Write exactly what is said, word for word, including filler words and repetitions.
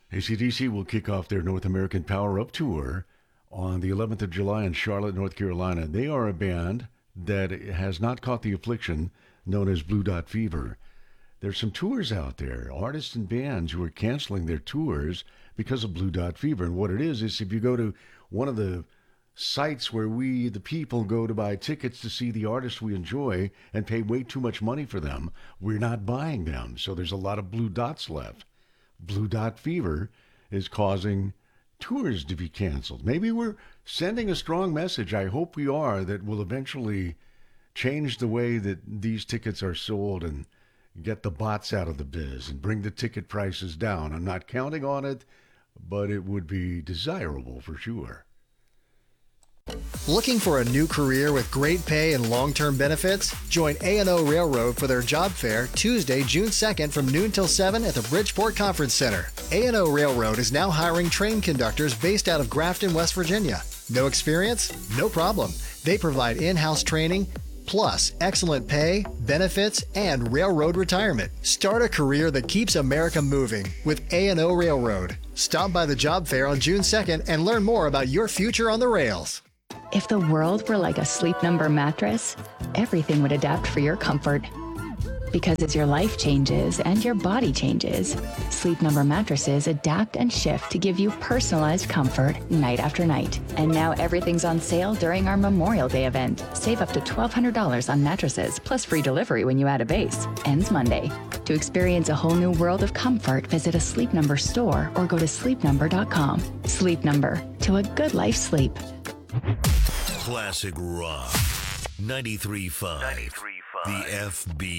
A C D C will kick off their North American Power Up Tour on the eleventh of July in Charlotte, North Carolina. They are a band that has not caught the affliction known as Blue Dot Fever. There's some tours out there, artists and bands who are canceling their tours because of Blue Dot Fever. And what it is, is if you go to one of the sites where we, the people, go to buy tickets to see the artists we enjoy and pay way too much money for them, we're not buying them. So there's a lot of blue dots left. Blue Dot Fever is causing tours to be canceled. Maybe we're sending a strong message. I hope we are, that will eventually change the way that these tickets are sold and get the bots out of the biz and bring the ticket prices down. I'm not counting on it, but it would be desirable for sure. Looking for a new career with great pay and long-term benefits? Join A and O Railroad for their job fair Tuesday, June second from noon till seven at the Bridgeport Conference Center. A and O Railroad is now hiring train conductors based out of Grafton, West Virginia. No experience? No problem. They provide in-house training, plus excellent pay, benefits, and railroad retirement. Start a career that keeps America moving with A and O Railroad. Stop by the job fair on June second and learn more about your future on the rails. If the world were like a Sleep Number mattress, everything would adapt for your comfort. Because as your life changes and your body changes, Sleep Number mattresses adapt and shift to give you personalized comfort night after night. And now everything's on sale during our Memorial Day event. Save up to twelve hundred dollars on mattresses, plus free delivery when you add a base. Ends Monday. To experience a whole new world of comfort, visit a Sleep Number store or go to sleep number dot com. Sleep Number. To a good life sleep. Classic Rock. ninety-three point five. The F B